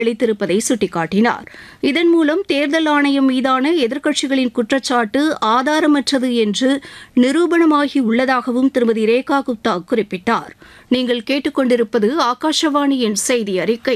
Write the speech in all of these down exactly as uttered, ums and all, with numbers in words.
அளித்திருப்பதை சுட்டிக்காட்டினார். இதன் மூலம் தேர்தல் ஆணையம் மீதான எதிர்க்கட்சிகளின் குற்றச்சாட்டு ஆதாரமற்றது என்று நிரூபணமாகி உள்ளதாகவும் திருமதி ரேகா குப்தா குறிப்பிட்டார். நீங்கள் கேட்டுக்கொண்டிருப்பது ஆகாஷவாணியின் செய்தி அறிக்கை.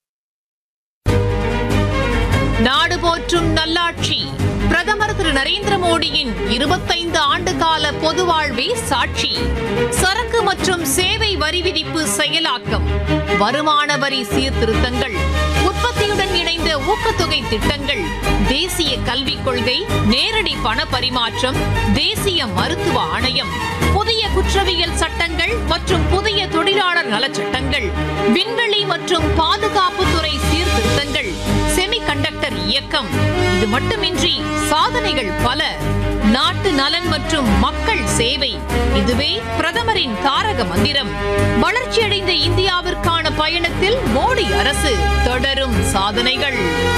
நாடு போற்றும் நல்லாட்சி பிரதமர் திரு நரேந்திர மோடியின் இருபத்தைந்து ஆண்டு கால பொது வாழ்வே சாட்சி. சரக்கு மற்றும் சேவை வரி விதிப்பு செயலாக்கம், வருமான வரி சீர்திருத்தங்கள், உற்பத்தியுடன் இணைந்த ஊக்கத்தொகை திட்டங்கள், தேசிய கல்விக் கொள்கை, நேரடி பண பரிமாற்றம், தேசிய மருத்துவ ஆணையம், புதிய குற்றவியல் சட்டங்கள் மற்றும் புதிய தொழிலாளர் நலச்சட்டங்கள், விண்வெளி மற்றும் பாதுகாப்புத்துறை சீர்திருத்தங்கள், செமிகண்டக்டர் இயக்கம். இது மட்டுமின்றி சாதனைகள் பல. நாட்டு நலன் மற்றும் மக்கள் சேவை, இதுவே பிரதமரின் தாரக மந்திரம். வளர்ச்சியடைந்த இந்தியாவிற்கான பயணத்தில் மோடி அரசு தொடரும் சாதனைகள்.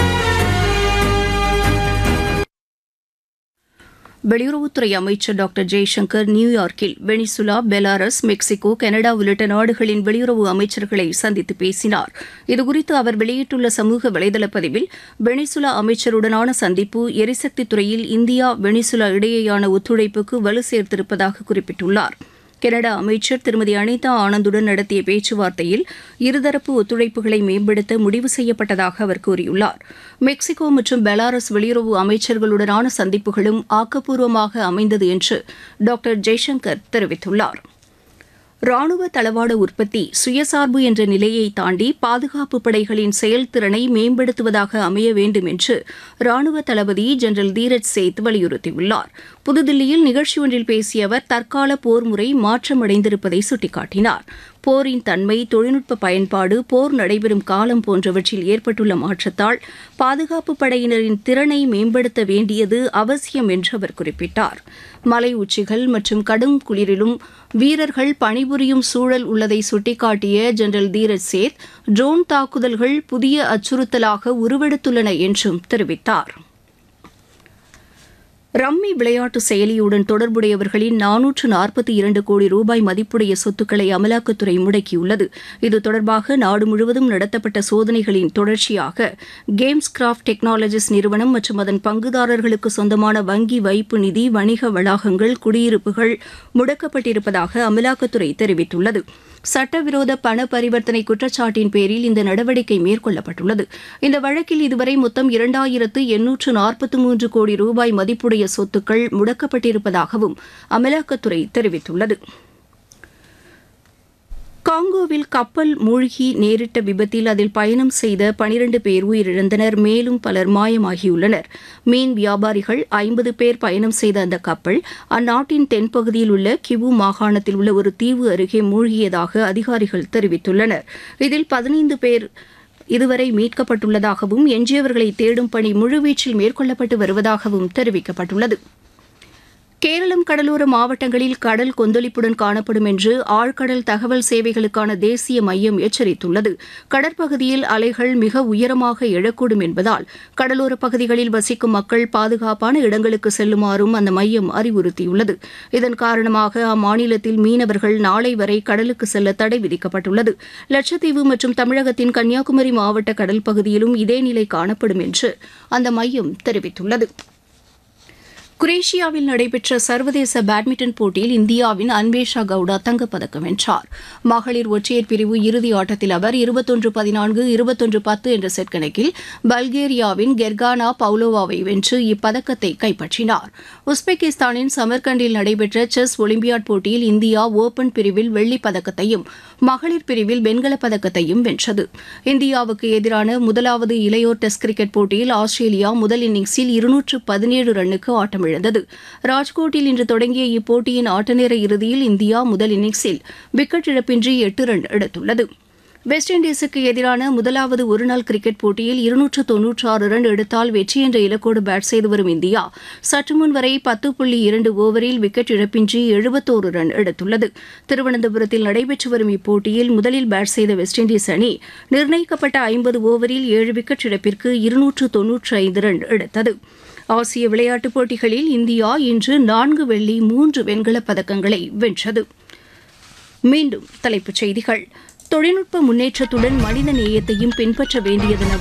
வெளியுறவுத்துறை அமைச்சர் டாக்டர் ஜெய்சங்கர் நியூயார்க்கில் வெனிசுலா, பெலாரஸ், மெக்சிகோ, கனடா உள்ளிட்ட நாடுகளின் வெளியுறவு அமைச்சர்களை சந்தித்து பேசினார். இதுகுறித்து அவர் வெளியிட்டுள்ள சமூக வலைதள பதிவில், வெனிசுலா அமைச்சருடனான சந்திப்பு எரிசக்தி துறையில் இந்தியா வெனிசுலா இடையேயான ஒத்துழைப்புக்கு வலு சேர்த்திருப்பதாக குறிப்பிட்டுள்ளார். கனடா அமைச்சர் திருமதி அனிதா ஆனந்துடன் நடத்திய பேச்சுவார்த்தையில் இருதரப்பு ஒத்துழைப்புகளை மேம்படுத்த முடிவு செய்யப்பட்டதாக அவர் கூறியுள்ளார். மெக்சிகோ மற்றும் பெலாரஸ் வெளியுறவு அமைச்சர்களுடனான சந்திப்புகளும் ஆக்கப்பூர்வமாக அமைந்தது என்று டாக்டர் ஜெய்சங்கர் தெரிவித்துள்ளார். ராணுவ தளவாட உற்பத்தி சுயசார்பு என்ற நிலையை தாண்டி பாதுகாப்பு படைகளின் செயல்திறனை மேம்படுத்துவதாக அமைய வேண்டும் என்று ராணுவ தளபதி ஜெனரல் தீரஜ் சேத் வலியுறுத்தியுள்ளார். புதுதில்லியில் நிகழ்ச்சி ஒன்றில் பேசிய அவர் தற்கால போர் முறை மாற்றமடைந்திருப்பதை சுட்டிக்காட்டினார். போரின் தன்மை, தொழில்நுட்ப பயன்பாடு, போர் நடைபெறும் காலம் போன்றவற்றில் ஏற்பட்டுள்ள மாற்றத்தால் பாதுகாப்பு படையினரின் திறனை மேம்படுத்த வேண்டியது அவசியம் என்று அவர் குறிப்பிட்டார். மலை உச்சிகள் மற்றும் கடும் குளிரிலும் வீரர்கள் பணிபுரியும் சூழல் உள்ளதை சுட்டிக்காட்டிய ஜெனரல் தீரஜ் சேத், ட்ரோன் தாக்குதல்கள் புதிய அச்சுறுத்தலாக உருவெடுத்துள்ளன என்றும் தெரிவித்தார். ரம்மி விளையாட்டு செயலியுடன் தொடர்புடையவர்களின் நானூற்று நாற்பத்தி இரண்டு கோடி ரூபாய் மதிப்புடைய சொத்துக்களை அமலாக்கத்துறை முடக்கியுள்ளது. இது தொடர்பாக நாடு முழுவதும் நடத்தப்பட்ட சோதனைகளின் தொடர்ச்சியாக கேம்ஸ் கிராப்ட் டெக்னாலஜிஸ் நிறுவனம் மற்றும் அதன் பங்குதாரர்களுக்கு சொந்தமான வங்கி வைப்பு நிதி, வணிக வளாகங்கள், குடியிருப்புகள் முடக்கப்பட்டிருப்பதாக அமலாக்கத்துறை தெரிவித்துள்ளது. சட்டவிரோத பண பரிவர்த்தனை குற்றச்சாட்டின் பேரில் இந்த நடவடிக்கை மேற்கொள்ளப்பட்டுள்ளது. இந்த வழக்கில் இதுவரை மொத்தம் இரண்டாயிரத்து எண்ணூற்று நாற்பத்தி மூன்று கோடி ரூபாய் மதிப்புடைய சொத்துக்கள் முடக்கப்பட்டிருப்பதாகவும் அமலாக்கத்துறை தெரிவித்துள்ளது. காங்கோவில் கப்பல் மூழ்கி நேரிட்ட விபத்தில் அதில் பயணம் செய்த பனிரண்டு பேர் உயிரிழந்தனர். மேலும் பலர் மாயமாகியுள்ளனர். மீன் வியாபாரிகள் ஐம்பது பேர் பயணம் செய்த அந்த கப்பல் அந்நாட்டின் தென்பகுதியில் உள்ள கிவு மாகாணத்தில் உள்ள ஒரு தீவு அருகே மூழ்கியதாக அதிகாரிகள் தெரிவித்துள்ளனர். இதில் பதினைந்து பேர் இதுவரை மீட்கப்பட்டுள்ளதாகவும் எஞ்சியவர்களை தேடும் பணி முழுவீச்சில் மேற்கொள்ளப்பட்டு வருவதாகவும் தெரிவிக்கப்பட்டுள்ளது. கேரளம் கடலோர மாவட்டங்களில் கடல் கொந்தளிப்புடன் காணப்படும் என்று ஆழ்கடல் தகவல் சேவைகளுக்கான தேசிய மையம் எச்சரித்துள்ளது. கடற்பகுதியில் அலைகள் மிக உயரமாக எழக்கூடும் என்பதால் கடலோர பகுதிகளில் வசிக்கும் மக்கள் பாதுகாப்பான இடங்களுக்கு செல்லுமாறும் அந்த மையம் அறிவுறுத்தியுள்ளது. இதன் காரணமாக அம்மாநிலத்தில் மீனவர்கள் நாளை வரை கடலுக்கு செல்ல தடை விதிக்கப்பட்டுள்ளது. லட்சத்தீவு மற்றும் தமிழகத்தின் கன்னியாகுமரி மாவட்ட கடல் பகுதியிலும் இதே நிலை காணப்படும் என்று அந்த மையம் தெரிவித்துள்ளது. குரேஷியாவில் நடைபெற்ற சர்வதேச பேட்மிண்டன் போட்டியில் இந்தியாவின் அன்வேஷா கவுடா தங்கப்பதக்கம் வென்றார். மகளிர் ஒற்றையர் பிரிவு இறுதி ஆட்டத்தில் அவர் இருபத்தொன்று பதினான்கு இருபத்தொன்று பத்து என்ற செட் கணக்கில் பல்கேரியாவின் கெர்கானா பவுலோவாவை வென்று இப்பதக்கத்தை கைப்பற்றினார். உஸ்பெகிஸ்தானின் சமர்கண்டில் நடைபெற்ற செஸ் ஒலிம்பியாட் போட்டியில் இந்தியா ஓபன் பிரிவில் வெள்ளிப் பதக்கத்தையும் மகளிர் பிரிவில் வெண்கலப் பதக்கத்தையும் வென்றது. இந்தியாவுக்கு எதிரான முதலாவது இளையோர் டெஸ்ட் கிரிக்கெட் போட்டியில் ஆஸ்திரேலியா முதல் இன்னிங்ஸில் இருநூற்று பதினேழு ரன்னுக்கு ஆட்டமிழந்தது. ராஜ்கோட்டில் இன்று தொடங்கிய இப்போட்டியின் ஆட்டநேர இறுதியில் இந்தியா முதல் இன்னிங்ஸில் விக்கெட் இழப்பின்றி எட்டு ரன் எடுத்துள்ளது. வெஸ்ட் இண்டீஸுக்கு எதிரான முதலாவது ஒருநாள் கிரிக்கெட் போட்டியில் இருநூற்று தொன்னூற்று ஆறு ரன் எடுத்தால் வெற்றி என்ற இலக்கோடு பேட் செய்து வரும் இந்தியா சற்றுமுன் வரை பத்து புள்ளி இரண்டு ஓவரில் விக்கெட் இழப்பின்றி எழுபத்தோரு ரன் எடுத்துள்ளது. திருவனந்தபுரத்தில் நடைபெற்று வரும் இப்போட்டியில் முதலில் பேட் செய்த வெஸ்ட் இண்டீஸ் அணி நிர்ணயிக்கப்பட்ட ஐம்பது ஓவரில் ஏழு விக்கெட் இழப்பிற்கு இருநூற்று தொன்னூற்று ஐந்து ரன் எடுத்தது. ஆசிய விளையாட்டுப் போட்டிகளில் இந்தியா இன்று நான்கு வெள்ளி மூன்று வெண்கலப் பதக்கங்களை வென்றது. மீண்டும் தலைப்புச் செய்திகள். தொழில்நுட்ப முன்னேற்றத்துடன் மனித நேயத்தையும் பின்பற்ற வேண்டியதன்